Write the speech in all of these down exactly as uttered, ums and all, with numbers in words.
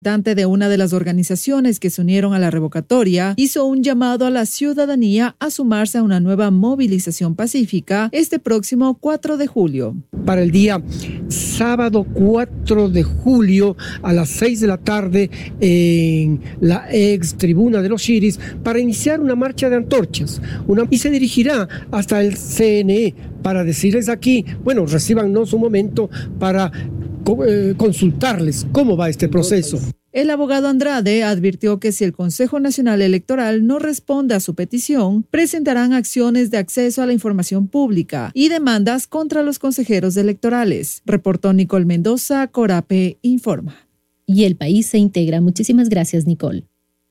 representante de una de las organizaciones que se unieron a la revocatoria hizo un llamado a la ciudadanía a sumarse a una nueva movilización pacífica este próximo cuatro de julio. Para el día sábado cuatro de julio a las seis de la tarde en la ex tribuna de los Chiris para iniciar una marcha de antorchas una, y se dirigirá hasta el C N E para decirles aquí, bueno, recíbanos un momento para eh, consultarles cómo va este proceso. El abogado Andrade advirtió que si el Consejo Nacional Electoral no responde a su petición, presentarán acciones de acceso a la información pública y demandas contra los consejeros electorales. Reportó Nicole Mendoza, Corape Informa. Y El País se integra. Muchísimas gracias, Nicole.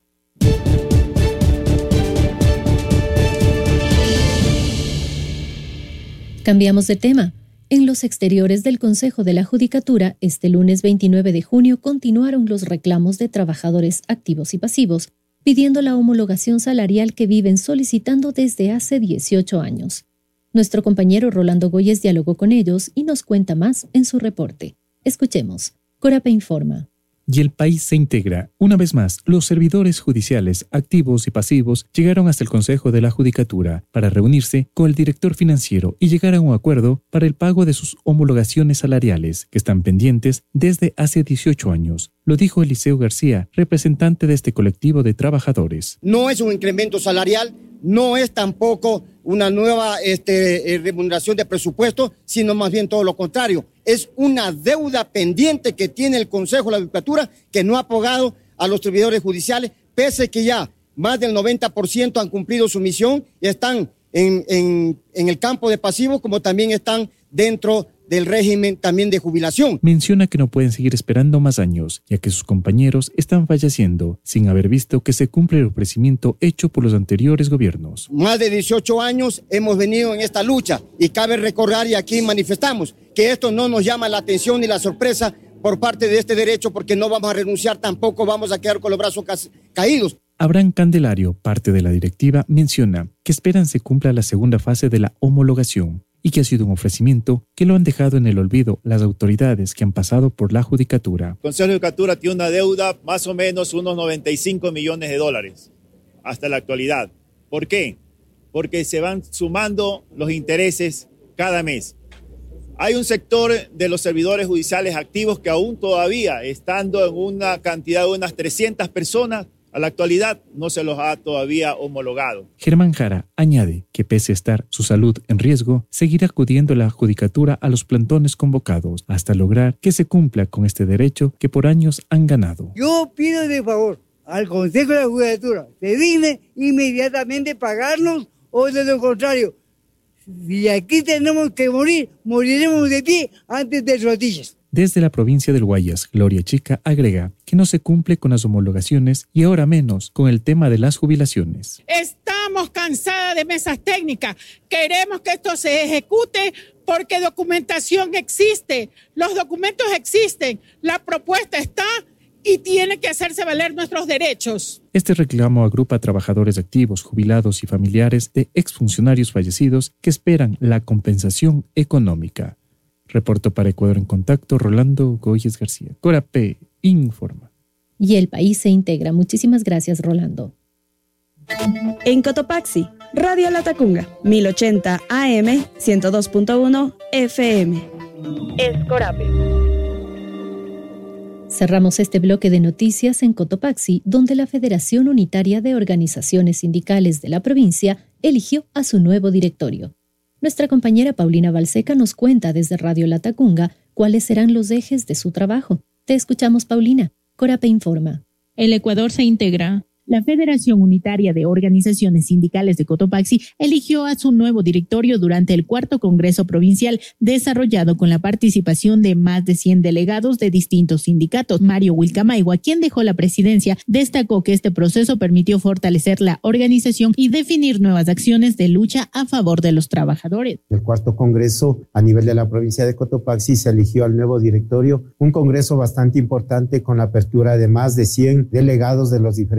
Cambiamos de tema. En los exteriores del Consejo de la Judicatura, este lunes veintinueve de junio continuaron los reclamos de trabajadores activos y pasivos, pidiendo la homologación salarial que viven solicitando desde hace dieciocho años. Nuestro compañero Rolando Goyes dialogó con ellos y nos cuenta más en su reporte. Escuchemos. Corape Informa. Y El País se integra. Una vez más, los servidores judiciales activos y pasivos llegaron hasta el Consejo de la Judicatura para reunirse con el director financiero y llegar a un acuerdo para el pago de sus homologaciones salariales, que están pendientes desde hace dieciocho años. Lo dijo Eliseo García, representante de este colectivo de trabajadores. No es un incremento salarial, no es tampoco una nueva este, remuneración de presupuesto, sino más bien todo lo contrario. Es una deuda pendiente que tiene el Consejo de la Judicatura que no ha pagado a los servidores judiciales, pese que ya más del noventa por ciento han cumplido su misión y están en, en, en el campo de pasivos, como también están dentro del régimen también de jubilación. Menciona que no pueden seguir esperando más años, ya que sus compañeros están falleciendo sin haber visto que se cumple el ofrecimiento hecho por los anteriores gobiernos. Más de dieciocho años hemos venido en esta lucha y cabe recordar, y aquí manifestamos, que esto no nos llama la atención ni la sorpresa por parte de este derecho, porque no vamos a renunciar, tampoco vamos a quedar con los brazos ca- caídos. Abraham Candelario, parte de la directiva, menciona que esperan se cumpla la segunda fase de la homologación y que ha sido un ofrecimiento que lo han dejado en el olvido las autoridades que han pasado por la Judicatura. El Consejo de Judicatura tiene una deuda más o menos unos noventa y cinco millones de dólares hasta la actualidad. ¿Por qué? Porque se van sumando los intereses cada mes. Hay un sector de los servidores judiciales activos que aún todavía, estando en una cantidad de unas trescientas personas, a la actualidad no se los ha todavía homologado. Germán Jara añade que pese a estar su salud en riesgo, seguirá acudiendo a la Judicatura a los plantones convocados hasta lograr que se cumpla con este derecho que por años han ganado. Yo pido de favor al Consejo de la Judicatura que digne inmediatamente pagarnos o de lo contrario, si aquí tenemos que morir, moriremos de pie antes de rodillas. Desde la provincia del Guayas, Gloria Chica agrega que no se cumple con las homologaciones y ahora menos con el tema de las jubilaciones. Estamos cansadas de mesas técnicas. Queremos que esto se ejecute porque documentación existe. Los documentos existen. La propuesta está y tiene que hacerse valer nuestros derechos. Este reclamo agrupa a trabajadores activos, jubilados y familiares de exfuncionarios fallecidos que esperan la compensación económica. Reporto para Ecuador en Contacto, Rolando Goyes García. Corape Informa. Y El País se integra. Muchísimas gracias, Rolando. En Cotopaxi, Radio Latacunga, mil ochenta A M, ciento dos punto uno F M. Es Corape. Cerramos este bloque de noticias en Cotopaxi, donde la Federación Unitaria de Organizaciones Sindicales de la provincia eligió a su nuevo directorio. Nuestra compañera Paulina Balseca nos cuenta desde Radio Latacunga cuáles serán los ejes de su trabajo. Te escuchamos, Paulina. Corape Informa. El Ecuador se integra. La Federación Unitaria de Organizaciones Sindicales de Cotopaxi eligió a su nuevo directorio durante el cuarto Congreso Provincial, desarrollado con la participación de más de cien delegados de distintos sindicatos. Mario Wilcamaigua, quien dejó la presidencia, destacó que este proceso permitió fortalecer la organización y definir nuevas acciones de lucha a favor de los trabajadores. El cuarto Congreso a nivel de la provincia de Cotopaxi se eligió al nuevo directorio, un congreso bastante importante con la apertura de más de cien delegados de los diferentes sindicatos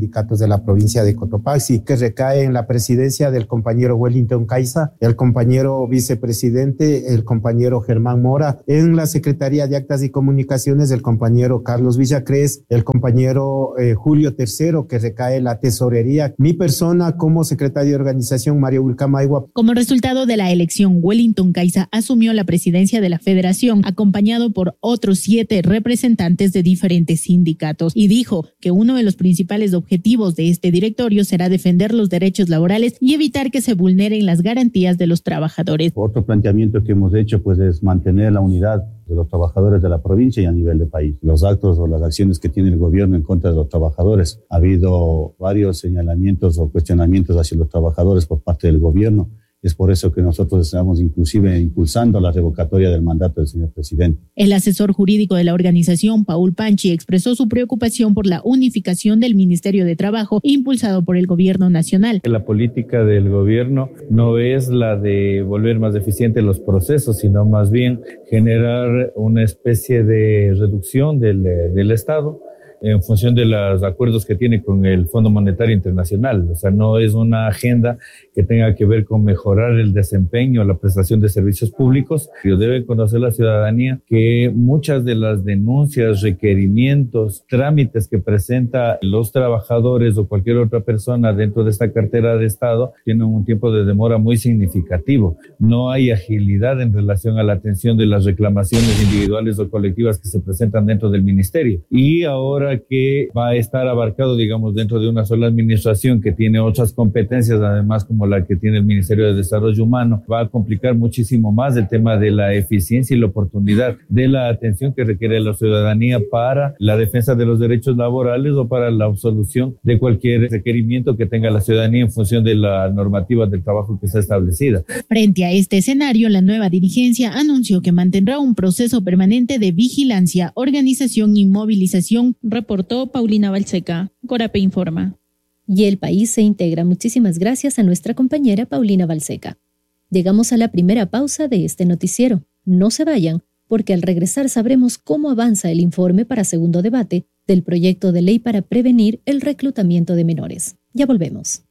sindicatos de la provincia de Cotopaxi, que recae en la presidencia del compañero Wellington Caiza, el compañero vicepresidente, el compañero Germán Mora, en la Secretaría de Actas y Comunicaciones, el compañero Carlos Villacrés, el compañero eh, Julio Tercero, que recae en la tesorería, mi persona como secretario de organización, Mario Wilcamaigua. Como resultado de la elección, Wellington Caiza asumió la presidencia de la federación, acompañado por otros siete representantes de diferentes sindicatos, y dijo que uno de los principales objetivos de este directorio será defender los derechos laborales y evitar que se vulneren las garantías de los trabajadores. Otro planteamiento que hemos hecho pues es mantener la unidad de los trabajadores de la provincia y a nivel de país. Los actos o las acciones que tiene el gobierno en contra de los trabajadores. Ha habido varios señalamientos o cuestionamientos hacia los trabajadores por parte del gobierno. Es por eso que nosotros estamos inclusive impulsando la revocatoria del mandato del señor presidente. El asesor jurídico de la organización, Paul Panchi, expresó su preocupación por la unificación del Ministerio de Trabajo impulsado por el gobierno nacional. La política del gobierno no es la de volver más eficientes los procesos, sino más bien generar una especie de reducción del, del Estado en función de los acuerdos que tiene con el Fondo Monetario Internacional. O sea, no es una agenda que tenga que ver con mejorar el desempeño, la prestación de servicios públicos. Debe conocer la ciudadanía que muchas de las denuncias, requerimientos, trámites que presenta los trabajadores o cualquier otra persona dentro de esta cartera de Estado tienen un tiempo de demora muy significativo. No hay agilidad en relación a la atención de las reclamaciones individuales o colectivas que se presentan dentro del ministerio. Y ahora que va a estar abarcado, digamos, dentro de una sola administración que tiene otras competencias, además como la que tiene el Ministerio de Desarrollo Humano, va a complicar muchísimo más el tema de la eficiencia y la oportunidad de la atención que requiere la ciudadanía para la defensa de los derechos laborales o para la solución de cualquier requerimiento que tenga la ciudadanía en función de la normativa del trabajo que está establecida. Frente a este escenario, la nueva dirigencia anunció que mantendrá un proceso permanente de vigilancia, organización y movilización, reportó Paulina Balseca. Corape informa. Y el país se integra. Muchísimas gracias a nuestra compañera Paulina Balseca. Llegamos a la primera pausa de este noticiero. No se vayan, porque al regresar sabremos cómo avanza el informe para segundo debate del proyecto de ley para prevenir el reclutamiento de menores. Ya volvemos.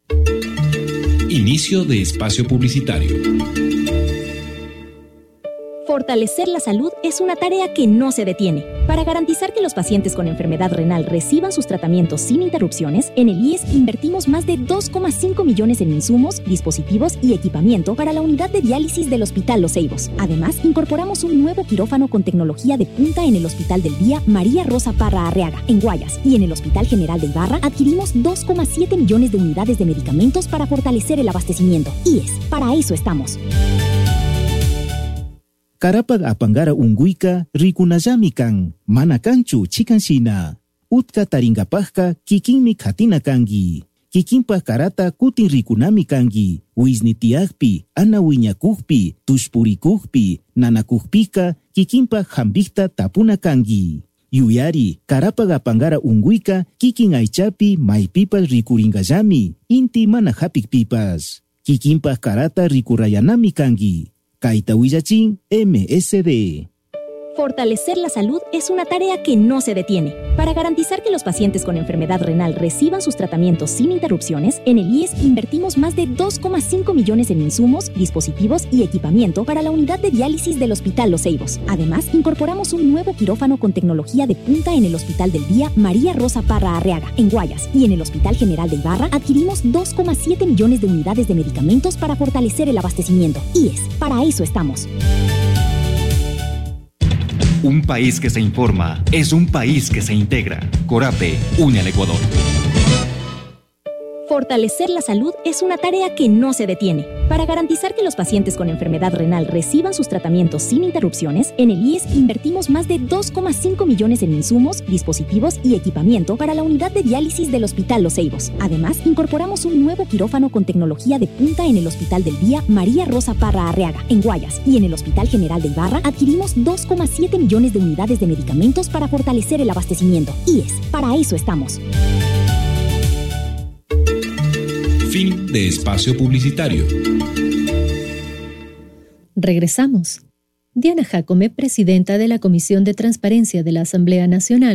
Inicio de espacio publicitario. Fortalecer la salud es una tarea que no se detiene. Para garantizar que los pacientes con enfermedad renal reciban sus tratamientos sin interrupciones, en el I E S invertimos más de dos coma cinco millones en insumos, dispositivos y equipamiento para la unidad de diálisis del Hospital Los Ceibos. Además, incorporamos un nuevo quirófano con tecnología de punta en el Hospital del Día María Rosa Parra Arriaga, en Guayas, y en el Hospital General de Ibarra adquirimos dos coma siete millones de unidades de medicamentos para fortalecer el abastecimiento. I E S, para eso estamos. Karapag apangara unguika rikunajami kan, mana kanchu chikansina. Utka taringapajka kikinmi katina kangi. Kikinpaj karata kutin rikunami kangi. Uiznitiagpi, ana wiñakujpi, tushpurikujpi, nanakujpika, kikinpaj hambikta tapuna kangi. Yuyari, karapag apangara unguika kikin aichapi maipipas rikuringayami, inti mana hapikpipas. Kikinpaj karata rikurayanami kangi. Kaita Huillachín, M S D. Fortalecer la salud es una tarea que no se detiene. Para garantizar que los pacientes con enfermedad renal reciban sus tratamientos sin interrupciones, en el I E S invertimos más de dos coma cinco millones en insumos, dispositivos y equipamiento para la unidad de diálisis del Hospital Los Ceibos. Además, incorporamos un nuevo quirófano con tecnología de punta en el Hospital del Día María Rosa Parra Arriaga, en Guayas, y en el Hospital General de Ibarra adquirimos dos coma siete millones de unidades de medicamentos para fortalecer el abastecimiento. I E S, para eso estamos. Un país que se informa es un país que se integra. Corape, une al Ecuador. Fortalecer la salud es una tarea que no se detiene. Para garantizar que los pacientes con enfermedad renal reciban sus tratamientos sin interrupciones, en el I E S invertimos más de dos coma cinco millones en insumos, dispositivos y equipamiento para la unidad de diálisis del Hospital Los Ceibos. Además, incorporamos un nuevo quirófano con tecnología de punta en el Hospital del Día María Rosa Parra Arriaga, en Guayas, y en el Hospital General de Ibarra adquirimos dos coma siete millones de unidades de medicamentos para fortalecer el abastecimiento. I E S, para eso estamos. Fin de espacio publicitario. Regresamos. Diana Jacome, presidenta de la Comisión de Transparencia de la Asamblea Nacional,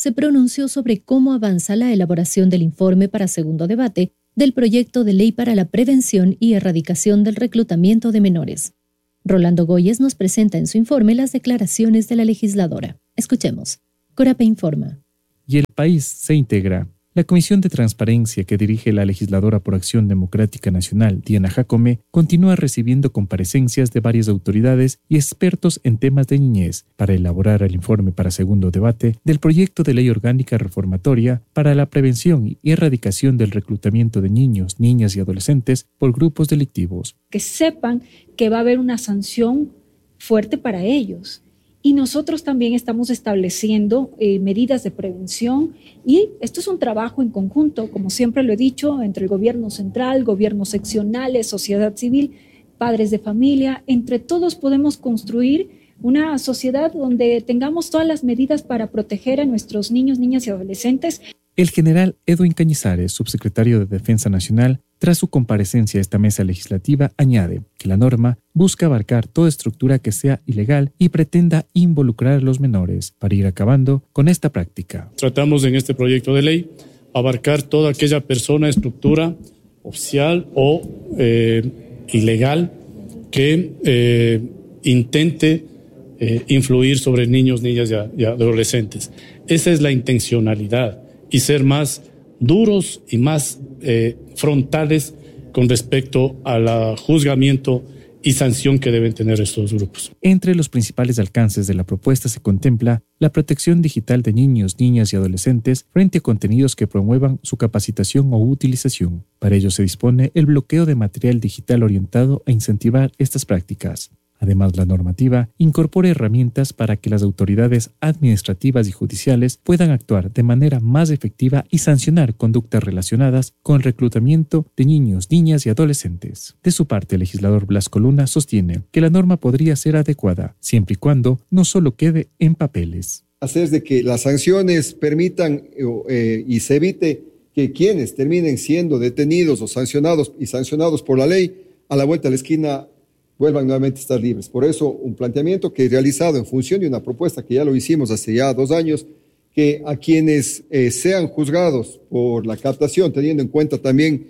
se pronunció sobre cómo avanza la elaboración del informe para segundo debate del proyecto de ley para la prevención y erradicación del reclutamiento de menores. Rolando Goyes nos presenta en su informe las declaraciones de la legisladora. Escuchemos. Corape informa. Y el país se integra. La Comisión de Transparencia que dirige la legisladora por Acción Democrática Nacional, Diana Jacome, continúa recibiendo comparecencias de varias autoridades y expertos en temas de niñez para elaborar el informe para segundo debate del proyecto de ley orgánica reformatoria para la prevención y erradicación del reclutamiento de niños, niñas y adolescentes por grupos delictivos. Que sepan que va a haber una sanción fuerte para ellos. Y nosotros también estamos estableciendo eh, medidas de prevención y esto es un trabajo en conjunto, como siempre lo he dicho, entre el gobierno central, gobiernos seccionales, sociedad civil, padres de familia. Entre todos podemos construir una sociedad donde tengamos todas las medidas para proteger a nuestros niños, niñas y adolescentes. El general Edwin Cañizares, subsecretario de Defensa Nacional, tras su comparecencia a esta mesa legislativa, añade que la norma busca abarcar toda estructura que sea ilegal y pretenda involucrar a los menores para ir acabando con esta práctica. Tratamos en este proyecto de ley abarcar toda aquella persona, estructura oficial o eh, ilegal que eh, intente eh, influir sobre niños, niñas y, y adolescentes. Esa es la intencionalidad y ser más duros y más eh, frontales con respecto al juzgamiento y sanción que deben tener estos grupos. Entre los principales alcances de la propuesta se contempla la protección digital de niños, niñas y adolescentes frente a contenidos que promuevan su capacitación o utilización. Para ello se dispone el bloqueo de material digital orientado a incentivar estas prácticas. Además, la normativa incorpora herramientas para que las autoridades administrativas y judiciales puedan actuar de manera más efectiva y sancionar conductas relacionadas con el reclutamiento de niños, niñas y adolescentes. De su parte, el legislador Blasco Luna sostiene que la norma podría ser adecuada, siempre y cuando no solo quede en papeles. Hacer de que las sanciones permitan eh, y se evite que quienes terminen siendo detenidos o sancionados y sancionados por la ley, a la vuelta de la esquina vuelvan nuevamente a estar libres. Por eso, un planteamiento que he realizado en función de una propuesta que ya lo hicimos hace ya dos años, que a quienes eh, sean juzgados por la captación, teniendo en cuenta también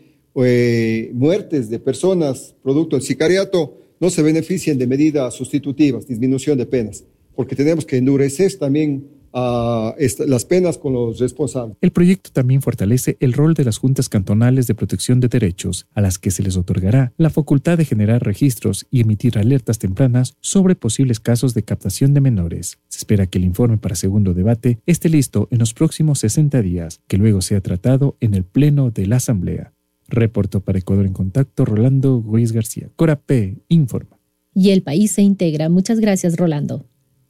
eh, muertes de personas producto del sicariato, no se beneficien de medidas sustitutivas, disminución de penas, porque tenemos que endurecer también a esta, las penas con los responsables. El proyecto también fortalece el rol de las juntas cantonales de protección de derechos, a las que se les otorgará la facultad de generar registros y emitir alertas tempranas sobre posibles casos de captación de menores. Se espera que el informe para segundo debate esté listo en los próximos sesenta días, que luego sea tratado en el Pleno de la Asamblea. Reportó para Ecuador en Contacto Rolando Goyes García. Corape informa. Y el país se integra. Muchas gracias, Rolando.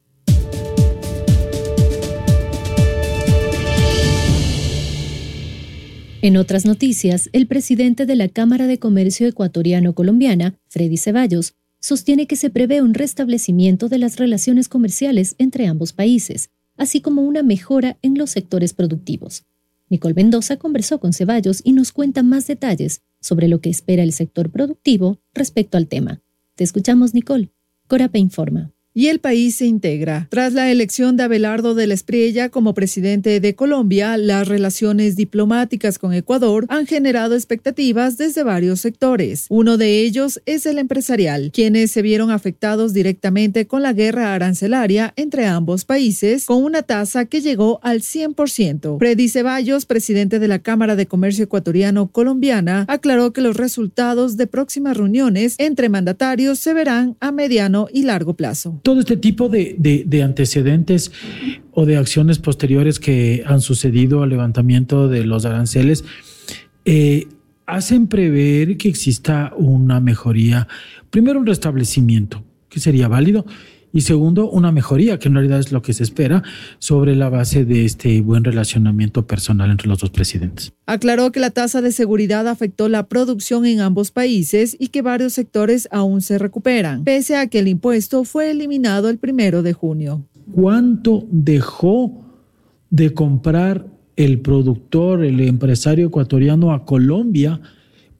En otras noticias, el presidente de la Cámara de Comercio Ecuatoriano-Colombiana, Freddy Ceballos, sostiene que se prevé un restablecimiento de las relaciones comerciales entre ambos países, así como una mejora en los sectores productivos. Nicole Mendoza conversó con Ceballos y nos cuenta más detalles sobre lo que espera el sector productivo respecto al tema. Te escuchamos, Nicole. Corape informa. Y el país se integra. Tras la elección de Abelardo de la Espriella como presidente de Colombia, las relaciones diplomáticas con Ecuador han generado expectativas desde varios sectores. Uno de ellos es el empresarial, quienes se vieron afectados directamente con la guerra arancelaria entre ambos países, con una tasa que llegó al cien por ciento. Freddy Ceballos, presidente de la Cámara de Comercio Ecuatoriano-Colombiana, aclaró que los resultados de próximas reuniones entre mandatarios se verán a mediano y largo plazo. Todo este tipo de, de, de antecedentes o de acciones posteriores que han sucedido al levantamiento de los aranceles eh, hacen prever que exista una mejoría. Primero, un restablecimiento, que sería válido, y segundo, una mejoría, que en realidad es lo que se espera, sobre la base de este buen relacionamiento personal entre los dos presidentes. Aclaró que la tasa de seguridad afectó la producción en ambos países y que varios sectores aún se recuperan, pese a que el impuesto fue eliminado el primero de junio. ¿Cuánto dejó de comprar el productor, el empresario ecuatoriano a Colombia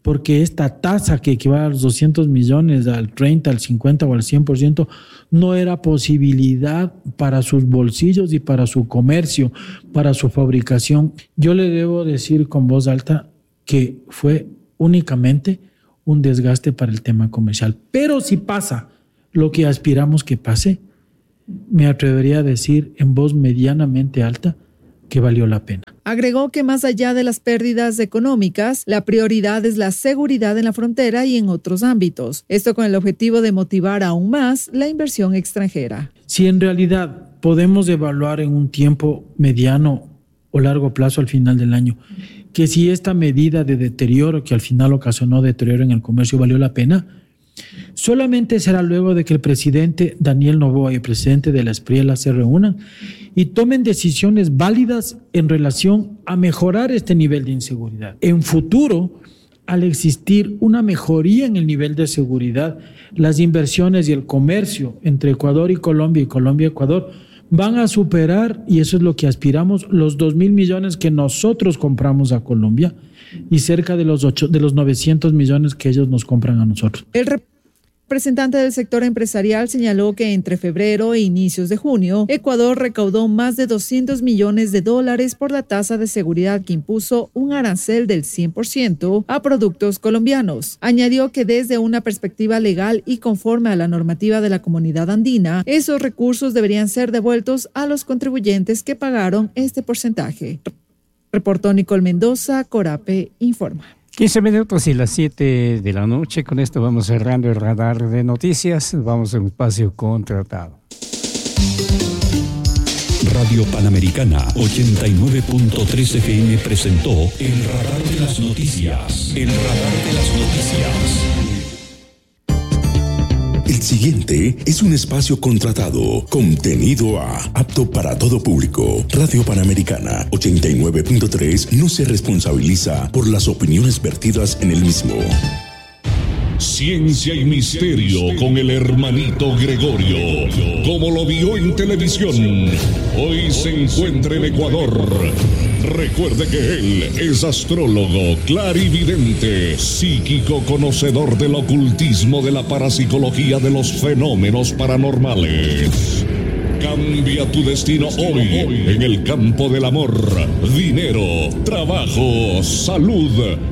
porque esta tasa que equivale a los doscientos millones, al treinta, al cincuenta o al cien por ciento, no era posibilidad para sus bolsillos y para su comercio, para su fabricación. Yo le debo decir con voz alta que fue únicamente un desgaste para el tema comercial. Pero si pasa lo que aspiramos que pase, me atrevería a decir en voz medianamente alta que valió la pena. Agregó que más allá de las pérdidas económicas, la prioridad es la seguridad en la frontera y en otros ámbitos. Esto con el objetivo de motivar aún más la inversión extranjera. Si en realidad podemos evaluar en un tiempo mediano o largo plazo al final del año, que si esta medida de deterioro que al final ocasionó deterioro en el comercio valió la pena, solamente será luego de que el presidente Daniel Noboa y el presidente de la Espriela se reúnan y tomen decisiones válidas en relación a mejorar este nivel de inseguridad. En futuro, al existir una mejoría en el nivel de seguridad, las inversiones y el comercio entre Ecuador y Colombia y Colombia y Ecuador van a superar, y eso es lo que aspiramos, los dos mil millones que nosotros compramos a Colombia y cerca de los, ocho, de los novecientos millones que ellos nos compran a nosotros. El representante del sector empresarial señaló que entre febrero e inicios de junio, Ecuador recaudó más de doscientos millones de dólares por la tasa de seguridad que impuso un arancel del cien por ciento a productos colombianos. Añadió que desde una perspectiva legal y conforme a la normativa de la Comunidad Andina, esos recursos deberían ser devueltos a los contribuyentes que pagaron este porcentaje. Reportó Nicole Mendoza, Corape Informa. quince minutos y las siete de la noche. Con esto vamos cerrando el radar de noticias. Vamos a un espacio contratado. Radio Panamericana ochenta y nueve punto tres F M presentó el radar de las noticias. El radar de las noticias. El siguiente es un espacio contratado, contenido A, apto para todo público. Radio Panamericana ochenta y nueve punto tres no se responsabiliza por las opiniones vertidas en el mismo. Ciencia y misterio con el hermanito Gregorio. Como lo vio en televisión, hoy se encuentra en Ecuador. Recuerde que él es astrólogo, clarividente, psíquico, conocedor del ocultismo, de la parapsicología, de los fenómenos paranormales. Cambia tu destino hoy en el campo del amor, dinero, trabajo, salud,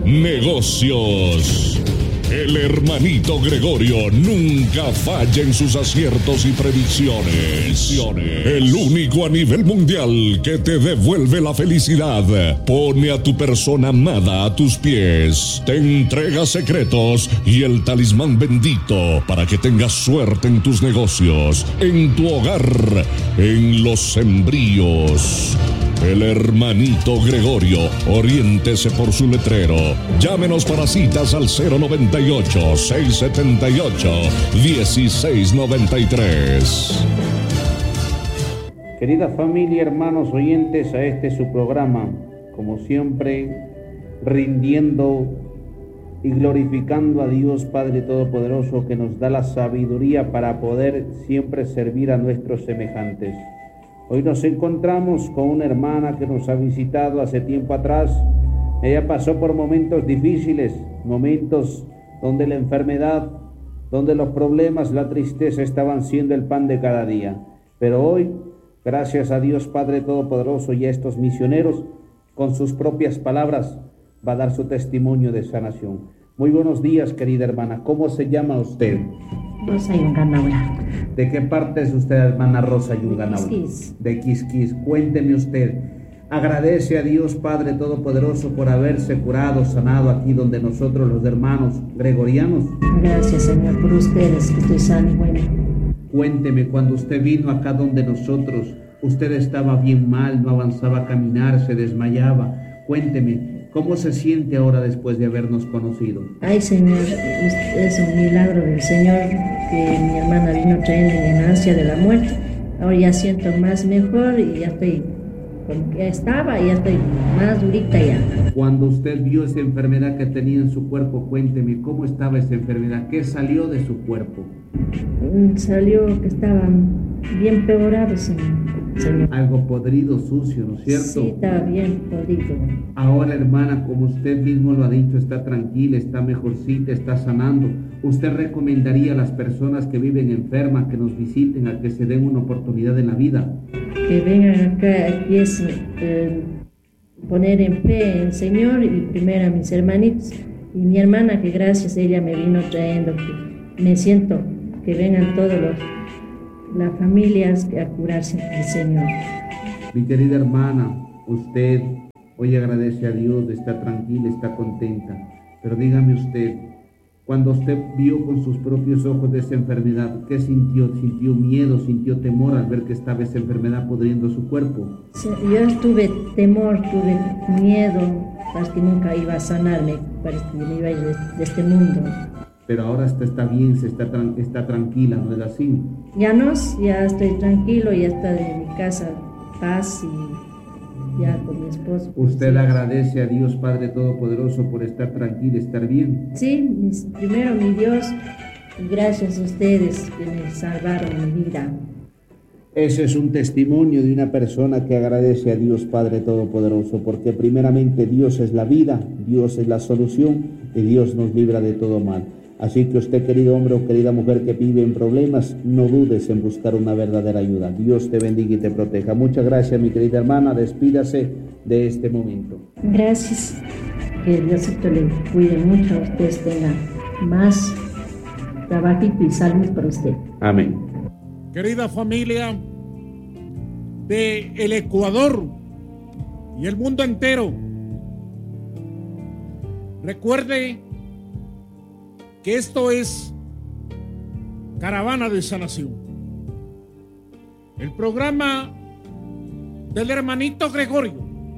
negocios. El hermanito Gregorio nunca falla en sus aciertos y predicciones. El único a nivel mundial que te devuelve la felicidad. Pone a tu persona amada a tus pies. Te entrega secretos y el talismán bendito para que tengas suerte en tus negocios, en tu hogar, en los sembríos. El hermanito Gregorio, oriéntese por su letrero. Llámenos para citas al cero noventa y ocho, seiscientos setenta y ocho, dieciséis noventa y tres. Querida familia, hermanos oyentes, a este su programa, como siempre, rindiendo y glorificando a Dios Padre Todopoderoso, que nos da la sabiduría para poder siempre servir a nuestros semejantes. Hoy nos encontramos con una hermana que nos ha visitado hace tiempo atrás. Ella pasó por momentos difíciles, momentos donde la enfermedad, donde los problemas, la tristeza estaban siendo el pan de cada día. Pero hoy, gracias a Dios Padre Todopoderoso y a estos misioneros, con sus propias palabras, va a dar su testimonio de sanación. Muy buenos días, querida hermana. ¿Cómo se llama usted? Rosa Yunganaula. ¿De qué parte es usted, hermana Rosa Yunganaula? De Quisquis. De Quisquis. Cuénteme usted. Agradece a Dios Padre Todopoderoso por haberse curado, sanado aquí donde nosotros los hermanos gregorianos. Gracias, Señor, por ustedes, que estoy sano y bueno. Cuénteme, cuando usted vino acá donde nosotros, usted estaba bien mal, no avanzaba a caminar, se desmayaba. Cuénteme, ¿cómo se siente ahora después de habernos conocido? Ay, Señor, es un milagro del Señor que mi hermana vino trayendo en ansia de la muerte. Ahora ya siento más mejor y ya estoy como que estaba y ya estoy más durita ya. Cuando usted vio esa enfermedad que tenía en su cuerpo, cuénteme, ¿cómo estaba esa enfermedad? ¿Qué salió de su cuerpo? Salió que estaba bien peorado, Señor. señor. Algo podrido, sucio, ¿no es cierto? Sí, está bien podrido. Ahora, hermana, como usted mismo lo ha dicho, está tranquila, está mejorcita, está sanando. ¿Usted recomendaría a las personas que viven enfermas que nos visiten a que se den una oportunidad en la vida? Que vengan acá, aquí es eh, poner en fe en el Señor, y primero a mis hermanitos y mi hermana, que gracias a ella me vino trayendo, que me siento que vengan todos los las familias a curarse al Señor. Mi querida hermana, usted hoy agradece a Dios, está tranquila, está contenta, pero dígame usted, cuando usted vio con sus propios ojos de esa enfermedad, ¿qué sintió? ¿Sintió miedo, sintió temor al ver que estaba esa enfermedad pudriendo su cuerpo? Sí, yo tuve temor, tuve miedo, parece que nunca iba a sanarme, parece que me iba a ir de, de este mundo. Pero ahora está, está bien, se está, está tranquila, ¿no es así? Ya no, ya estoy tranquilo, ya está en mi casa paz y ya con mi esposo. ¿Usted agradece a Dios Padre Todopoderoso por estar tranquila, estar bien? Sí, mis, primero mi Dios, y gracias a ustedes que me salvaron mi vida. Ese es un testimonio de una persona que agradece a Dios Padre Todopoderoso, porque primeramente Dios es la vida, Dios es la solución y Dios nos libra de todo mal. Así que usted, querido hombre o querida mujer que vive en problemas, no dudes en buscar una verdadera ayuda. Dios te bendiga y te proteja. Muchas gracias, mi querida hermana. Despídase de este momento. Gracias. Que Diosito le cuide mucho a usted, tenga más trabajito y salud para usted. Amén. Querida familia de el Ecuador y el mundo entero, recuerde que esto es Caravana de Sanación, el programa del hermanito Gregorio.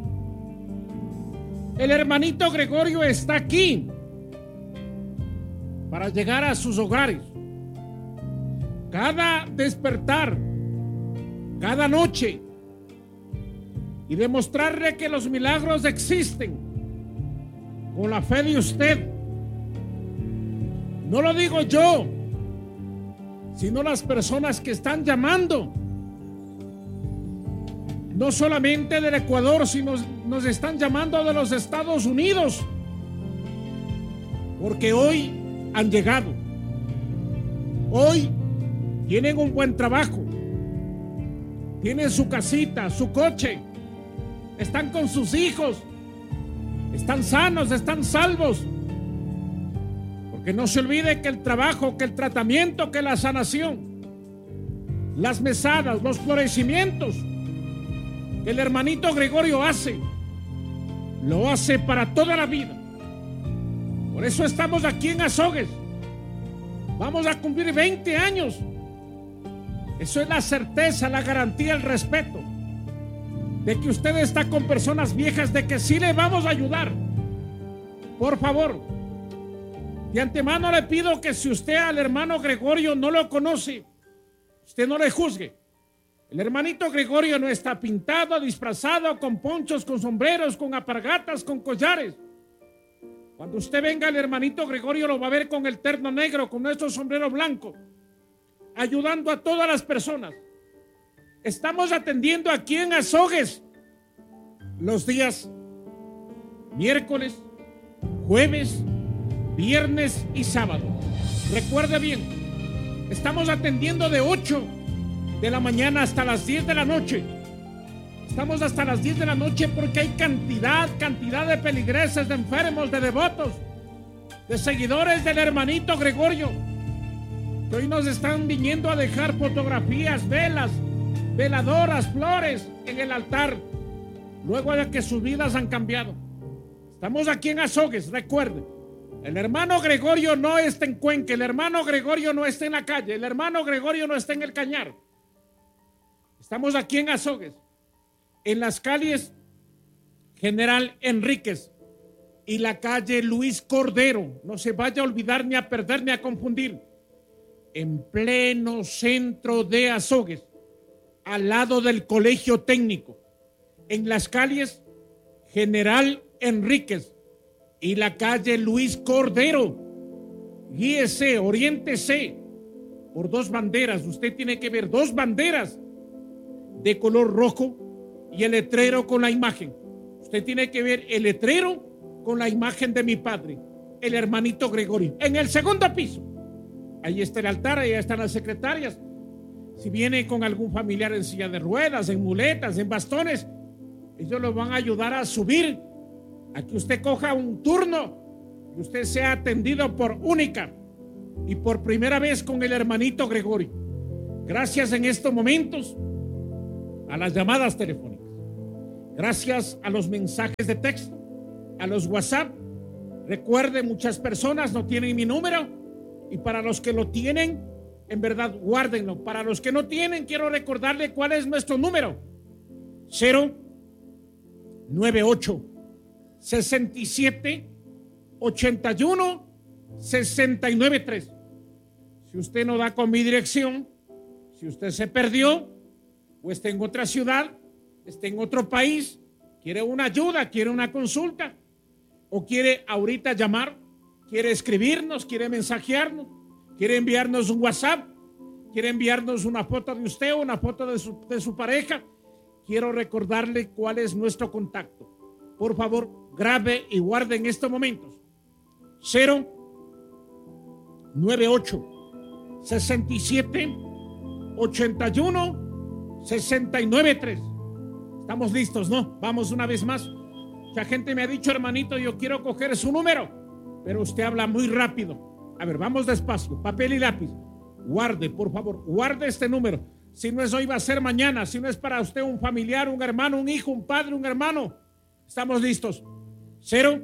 El hermanito Gregorio está aquí para llegar a sus hogares. Cada despertar, cada noche, y demostrarle que los milagros existen con la fe de usted. No lo digo yo, sino las personas que están llamando, no solamente del Ecuador, sino nos están llamando de los Estados Unidos, porque hoy han llegado, hoy tienen un buen trabajo, tienen su casita, su coche, están con sus hijos, están sanos, están salvos. Porque no se olvide que el trabajo, que el tratamiento, que la sanación, las mesadas, los florecimientos que el hermanito Gregorio hace, lo hace para toda la vida. Por eso estamos aquí en Azogues. Vamos a cumplir veinte años. Eso es la certeza, la garantía, el respeto de que usted está con personas viejas, de que sí le vamos a ayudar. Por favor, de antemano le pido que si usted al hermano Gregorio no lo conoce, usted no le juzgue. El hermanito Gregorio no está pintado, disfrazado, con ponchos, con sombreros, con alpargatas, con collares. Cuando usted venga, el hermanito Gregorio lo va a ver con el terno negro, con nuestro sombrero blanco, ayudando a todas las personas. Estamos atendiendo aquí en Azogues los días miércoles, jueves, viernes y sábado. Recuerde bien, estamos atendiendo de ocho de la mañana hasta las diez de la noche. Estamos hasta las diez de la noche porque hay cantidad, cantidad de peligreses, de enfermos, de devotos, de seguidores del hermanito Gregorio, que hoy nos están viniendo a dejar fotografías, velas, veladoras, flores en el altar, luego de que sus vidas han cambiado. Estamos aquí en Azogues, recuerden. El hermano Gregorio no está en Cuenca, el hermano Gregorio no está en la calle, el hermano Gregorio no está en el Cañar. Estamos aquí en Azogues, en las calles General Enríquez y la calle Luis Cordero. No se vaya a olvidar, ni a perder, ni a confundir. En pleno centro de Azogues, al lado del Colegio Técnico, en las calles General Enríquez y la calle Luis Cordero. Guíese, oriéntese por dos banderas. Usted tiene que ver dos banderas de color rojo y el letrero con la imagen. Usted tiene que ver el letrero con la imagen de mi padre, el hermanito Gregorio. En el segundo piso, ahí está el altar, ahí están las secretarias. Si viene con algún familiar en silla de ruedas, en muletas, en bastones, ellos lo van a ayudar a subir, a que usted coja un turno y usted sea atendido por única y por primera vez con el hermanito Gregorio. Gracias en estos momentos a las llamadas telefónicas, gracias a los mensajes de texto, a los WhatsApp. Recuerde, muchas personas no tienen mi número, y para los que lo tienen, en verdad, guárdenlo. Para los que no tienen, quiero recordarle cuál es nuestro número: cero nueve ocho sesenta y siete ochenta y uno sesenta y nueve tres. Si usted no da con mi dirección, si usted se perdió o está en otra ciudad, está en otro país, quiere una ayuda, quiere una consulta, o quiere ahorita llamar, quiere escribirnos, quiere mensajearnos, quiere enviarnos un WhatsApp, quiere enviarnos una foto de usted o una foto de su, de su pareja, quiero recordarle cuál es nuestro contacto. Por favor, grabe y guarde en estos momentos: cero nueve ocho sesenta y siete ochenta y uno sesenta y nueve tres. Estamos listos, ¿no? Vamos una vez más. Mucha gente me ha dicho: hermanito, yo quiero coger su número, pero usted habla muy rápido. A ver, vamos despacio, papel y lápiz. Guarde, por favor, guarde este número. Si no es hoy, va a ser mañana. Si no es para usted un familiar, un hermano, un hijo, un padre, un hermano. Estamos listos. cero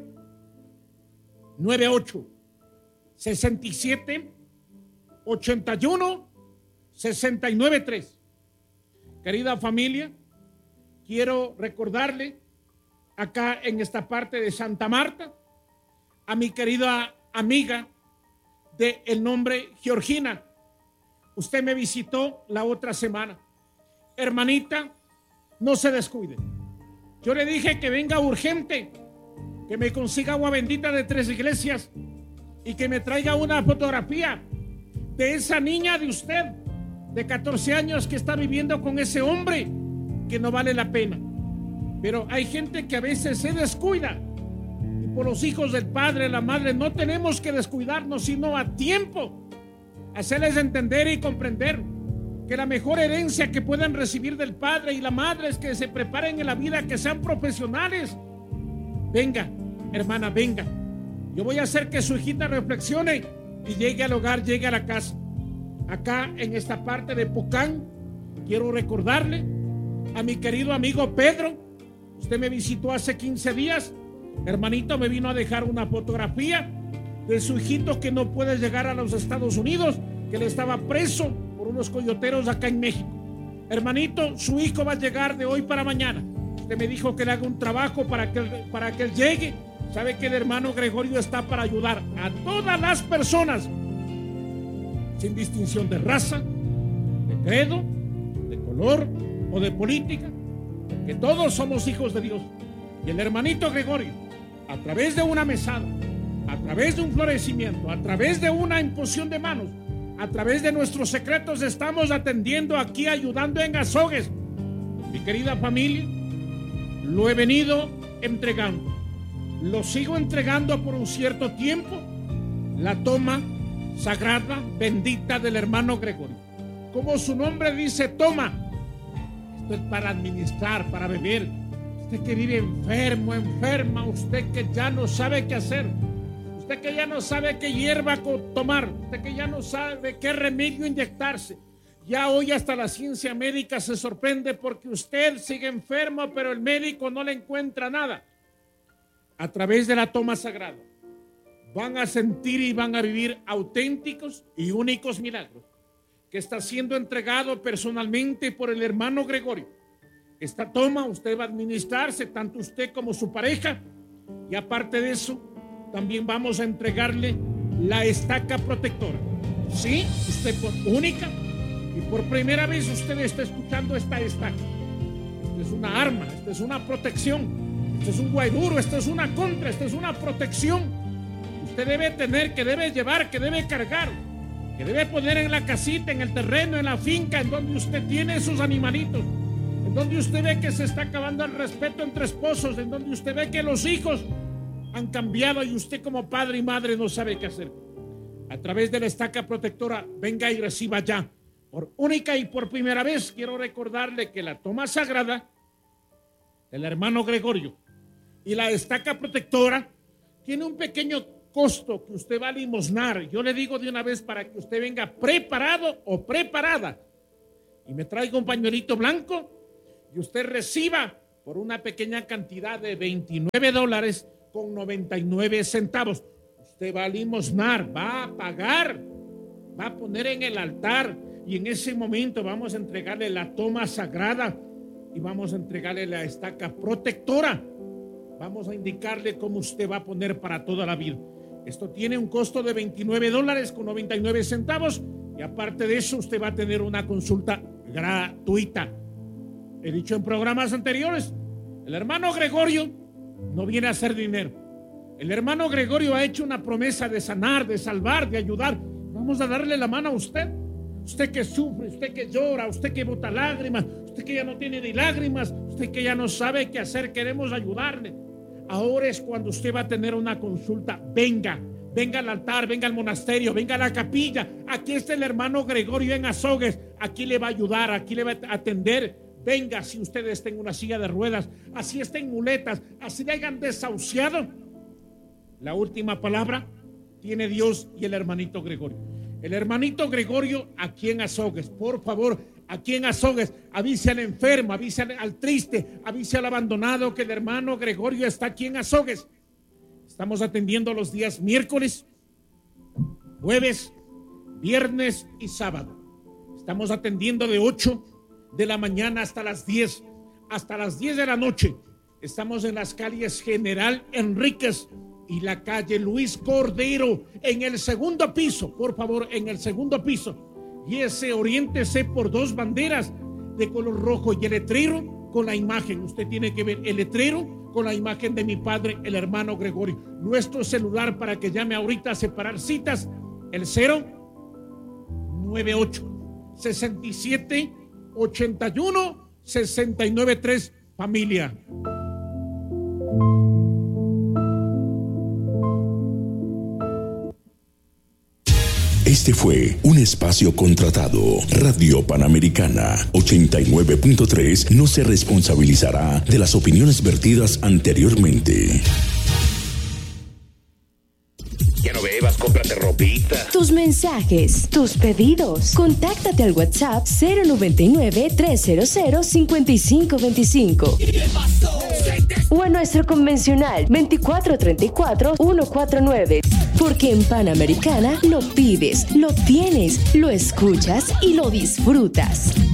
nueve ocho sesenta y siete ochenta y uno sesenta y nueve tres. Querida familia, quiero recordarle acá en esta parte de Santa Marta a mi querida amiga de el nombre Georgina. Usted me visitó la otra semana. Hermanita, no se descuide. Yo le dije que venga urgente, que me consiga agua bendita de Tres Iglesias y que me traiga una fotografía de esa niña de usted de catorce años que está viviendo con ese hombre que no vale la pena. Pero hay gente que a veces se descuida, y por los hijos del padre, la madre, no tenemos que descuidarnos, sino a tiempo hacerles entender y comprender que la mejor herencia que puedan recibir del padre y la madre es que se preparen en la vida, que sean profesionales. Venga, hermana, venga. Yo voy a hacer que su hijita reflexione y llegue al hogar, llegue a la casa. Acá en esta parte de Pucán, quiero recordarle a mi querido amigo Pedro. Usted me visitó hace quince días. Hermanito, me vino a dejar una fotografía de su hijito que no puede llegar a los Estados Unidos, que le estaba preso por unos coyoteros acá en México. Hermanito, su hijo va a llegar de hoy para mañana. Usted me dijo que le haga un trabajo para que, él, para que él llegue. Sabe que el hermano Gregorio está para ayudar a todas las personas, sin distinción de raza, de credo, de color o de política, porque todos somos hijos de Dios. Y el hermanito Gregorio, a través de una mesada, a través de un florecimiento, a través de una imposición de manos, a través de nuestros secretos, estamos atendiendo aquí, ayudando en azogues. Mi querida familia, lo he venido entregando, lo sigo entregando por un cierto tiempo, la toma sagrada, bendita del hermano Gregorio. Como su nombre dice, toma. Esto es para administrar, para beber. Usted que vive enfermo, enferma, usted que ya no sabe qué hacer, usted que ya no sabe qué hierba tomar, usted que ya no sabe qué remedio inyectarse. Ya hoy hasta la ciencia médica se sorprende porque usted sigue enfermo, pero el médico no le encuentra nada. A través de la toma sagrada van a sentir y van a vivir auténticos y únicos milagros que está siendo entregado personalmente por el hermano Gregorio. Esta toma usted va a administrarse, tanto usted como su pareja, y aparte de eso también vamos a entregarle la estaca protectora. Sí, usted por única y por primera vez usted está escuchando esta estaca. Esta es una arma, esta es una protección, esto es un guaiduro, esto es una contra, esto es una protección. Usted debe tener, que debe llevar, que debe cargar, que debe poner en la casita, en el terreno, en la finca, en donde usted tiene sus animalitos. en donde usted ve que se está acabando el respeto entre esposos, en donde usted ve que los hijos han cambiado y usted como padre y madre no sabe qué hacer. A través de la estaca protectora, venga y reciba ya. Por única y por primera vez quiero recordarle que la toma sagrada del hermano Gregorio y la estaca protectora tiene un pequeño costo que usted va a limosnar. Yo le digo de una vez para que usted venga preparado o preparada y me traiga un pañuelito blanco y usted reciba por una pequeña cantidad de veintinueve dólares con noventa y nueve centavos. Usted va a limosnar, va a pagar, va a poner en el altar y en ese momento vamos a entregarle la toma sagrada y vamos a entregarle la estaca protectora. Vamos a indicarle cómo usted va a poner para toda la vida. Esto tiene un costo de veintinueve dólares con noventa y nueve centavos y aparte de eso usted va a tener una consulta gratuita. He dicho en programas anteriores, el hermano Gregorio no viene a hacer dinero. El hermano Gregorio ha hecho una promesa de sanar, de salvar, de ayudar. Vamos a darle la mano a usted. Usted que sufre, usted que llora, usted que bota lágrimas, usted que ya no tiene ni lágrimas, usted que ya no sabe qué hacer, queremos ayudarle. Ahora es cuando usted va a tener una consulta. Venga, venga al altar, venga al monasterio, venga a la capilla. Aquí está el hermano Gregorio en Azogues. Aquí le va a ayudar, aquí le va a atender. Venga, si usted está en una silla de ruedas, así está en muletas, así le hayan desahuciado. La última palabra tiene Dios y el hermanito Gregorio. El hermanito Gregorio aquí en Azogues, por favor, aquí en Azogues, avise al enfermo, avise al, al triste, avise al abandonado que el hermano Gregorio está aquí en Azogues. Estamos atendiendo los días miércoles, jueves, viernes y sábado. Estamos atendiendo de ocho de la mañana hasta las diez, hasta las diez de la noche. Estamos en las calles General Enríquez y la calle Luis Cordero, en el segundo piso, por favor, en el segundo piso. Y ese oriéntese por dos banderas de color rojo y el letrero con la imagen. Usted tiene que ver el letrero con la imagen de mi padre, el hermano Gregorio. Nuestro celular para que llame ahorita a separar citas, el cero nueve ocho sesenta y siete ochenta y uno sesenta y nueve tres, familia. Este fue un espacio contratado. Radio Panamericana ochenta y nueve punto tres no se responsabilizará de las opiniones vertidas anteriormente. Ya no bebas, cómprate ropita. Tus mensajes, tus pedidos. Contáctate al WhatsApp cero noventa y nueve, trescientos cincuenta y cinco veinticinco. O a nuestro convencional veinticuatro treinta y cuatro, ciento cuarenta y nueve. Porque en Panamericana lo pides, lo tienes, lo escuchas y lo disfrutas.